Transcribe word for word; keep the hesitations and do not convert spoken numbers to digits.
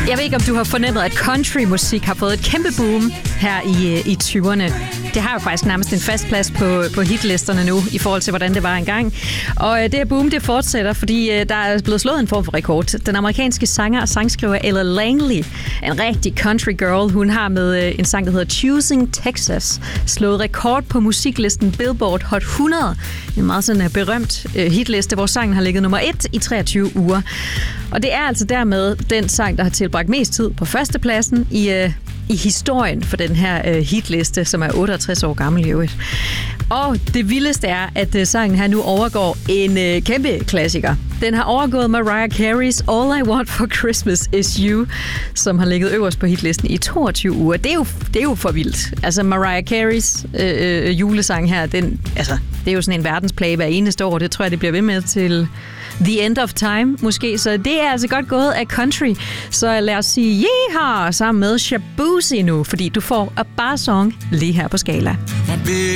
Jeg ved ikke, om du har fornemmet, at countrymusik har fået et kæmpe boom her i, i tyverne. Det har jo faktisk nærmest en fast plads på, på hitlisterne nu, i forhold til, hvordan det var engang. Og det her boom, det fortsætter, fordi der er blevet slået en form for rekord. Den amerikanske sanger og sangskriver Ella Langley, en rigtig country girl, hun har med en sang, der hedder Choosing Texas, slået rekord på musiklisten Billboard Hot hundrede. En meget sådan berømt hitliste, hvor sangen har ligget nummer et i treogtyve uger. Og det er altså dermed den sang, der har tilbragt mest tid på førstepladsen i, øh, i historien for den her øh, hitliste, som er otteogtres år gammel i øvrigt. Og det vildeste er, at øh, sangen her nu overgår en øh, kæmpe klassiker. Den har overgået Mariah Carey's All I Want for Christmas Is You, som har ligget øverst på hitlisten i toogtyve uger. Det er jo, det er jo for vildt. Altså Mariah Carey's øh, øh, julesang her, den, altså, det er jo sådan en verdensplage hver eneste år. Det tror jeg, det bliver ved med til The End of Time, måske. Så det er altså godt gået af country. Så lad os sige yeehaw sammen med Shaboozey nu, fordi du får A Bar Song lige her på Skala. My baby